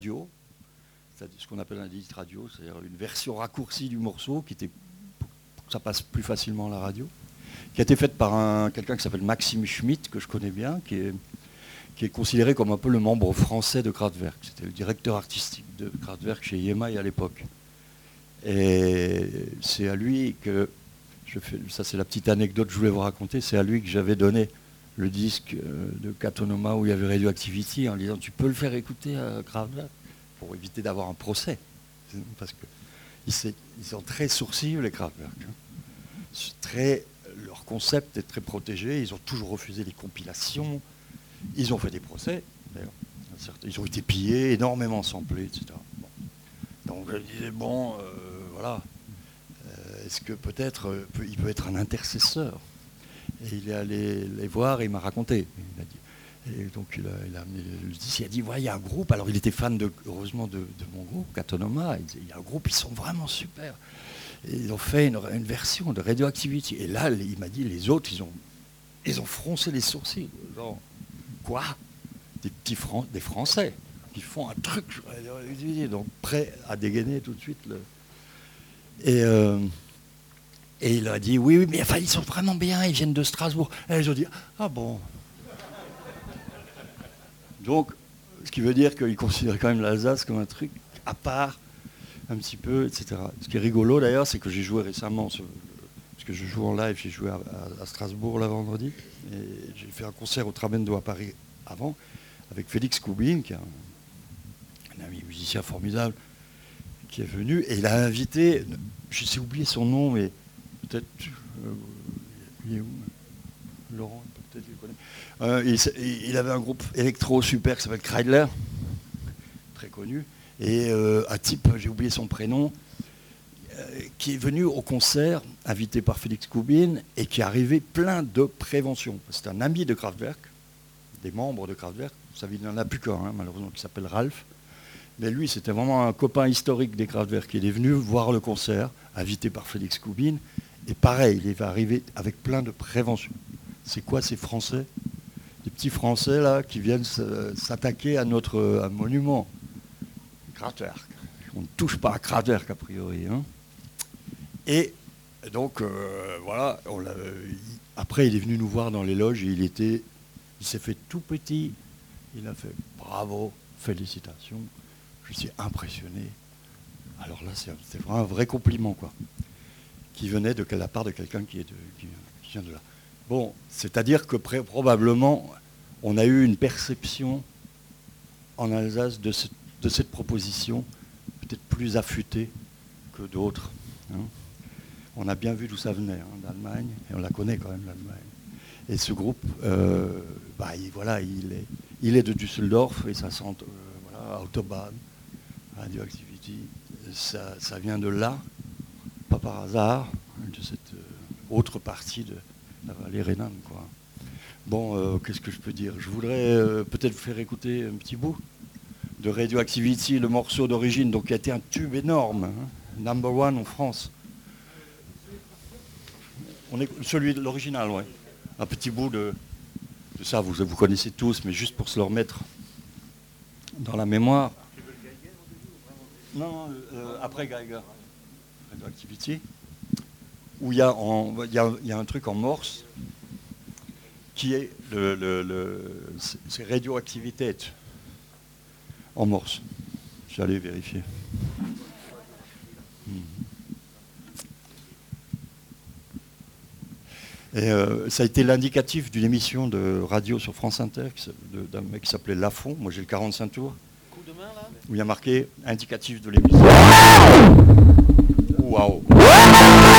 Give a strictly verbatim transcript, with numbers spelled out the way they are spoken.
radio, c'est-à-dire ce qu'on appelle un edit radio, c'est-à-dire une version raccourcie du morceau qui était, pour que ça passe plus facilement à la radio, qui a été faite par un, quelqu'un qui s'appelle Maxime Schmitt, que je connais bien, qui est, qui est considéré comme un peu le membre français de Kraftwerk. C'était le directeur artistique de Kraftwerk chez E M I à l'époque. Et c'est à lui que, je fais, ça c'est la petite anecdote que je voulais vous raconter, c'est à lui que j'avais donné le disque de Katonoma où il y avait Radioactivity en disant tu peux le faire écouter à Kraftwerk pour éviter d'avoir un procès. Parce que ils, ils sont très sourcils les Kraftwerk. Hein. Très, leur concept est très protégé, ils ont toujours refusé les compilations, ils ont fait des procès, d'ailleurs. Ils ont été pillés, énormément samplés, et cetera. Bon. Donc je disais, bon, euh, voilà, euh, est-ce que peut-être euh, peut, il peut être un intercesseur? Et il est allé les voir et il m'a raconté. Il a dit, et donc il a, il a amené le disque, il a dit, ouais, il y a un groupe, alors il était fan de, heureusement de, de mon groupe, Katonoma, il, il y a un groupe, ils sont vraiment super. Et ils ont fait une, une version de Radioactivity. Et là, il m'a dit, les autres, ils ont, ils ont froncé les sourcils. Genre, quoi? Des petits Fran- des Français qui font un truc, donc prêts à dégainer tout de suite. Le... Et, euh, et il a dit, oui, oui, mais enfin, ils sont vraiment bien, ils viennent de Strasbourg. Et ils ont dit, ah bon. Donc, ce qui veut dire qu'ils considèrent quand même l'Alsace comme un truc à part, un petit peu, et cetera. Ce qui est rigolo d'ailleurs, c'est que j'ai joué récemment, ce, parce que je joue en live, j'ai joué à, à, à Strasbourg là vendredi, et j'ai fait un concert au Trabendo à Paris avant, avec Félix Koubine, qui est un, un ami musicien formidable, qui est venu, et il a invité, je sais oublier son nom, mais peut-être, euh, il est où Laurent, peut-être il connaît. Euh, il, il avait un groupe électro super qui s'appelle Kreidler, très connu, et euh, un type, j'ai oublié son prénom, euh, qui est venu au concert, invité par Félix Koubine, et qui est arrivé plein de prévention. C'est un ami de Kraftwerk, des membres de Kraftwerk, ça, il n'en a plus qu'un, hein, malheureusement, qui s'appelle Ralph. Mais lui, c'était vraiment un copain historique des Kraftwerk. Il est venu voir le concert, invité par Félix Koubine, et pareil, il va arriver avec plein de prévention. C'est quoi ces Français? Des petits Français là qui viennent s'attaquer à notre à monument. Kraftwerk. On ne touche pas à Kraftwerk a priori. Hein. Et donc euh, voilà, on l'a, il, après il est venu nous voir dans les loges et il était, il s'est fait tout petit. Il a fait bravo, félicitations. Je suis impressionné. Alors là, c'est, c'est vraiment un vrai compliment quoi, qui venait de la part de quelqu'un qui est de, qui, qui vient de là. Bon, c'est-à-dire que pré- probablement on a eu une perception en Alsace de ce de cette proposition, peut-être plus affûtée que d'autres. Hein. On a bien vu d'où ça venait, hein, d'Allemagne, et on la connaît quand même, l'Allemagne. Et ce groupe, euh, bah, il, voilà, il, est, il est de Düsseldorf, et ça sent, euh, voilà, Autobahn, Radioactivity, ça, ça vient de là, pas par hasard, de cette euh, autre partie de la vallée rhénane, quoi. Bon, euh, qu'est-ce que je peux dire? Je voudrais euh, peut-être vous faire écouter un petit bout de Radioactivity, le morceau d'origine, donc qui a été un tube énorme, hein, number one en France. On est celui de l'original, ouais. Un petit bout de, de ça, vous, vous connaissez tous, mais juste pour se le remettre dans la mémoire. Non, euh, après Geiger, Radioactivity, où il y, y, y a un truc en morse qui est le, le, le c'est Radioactivität. En morse. J'allais vérifier. Mmh. Et euh, ça a été l'indicatif d'une émission de radio sur France Inter de, d'un mec qui s'appelait Lafont. Moi j'ai le quarante-cinq tours. Coup de main, là. Où il y a marqué indicatif de l'émission. Waouh.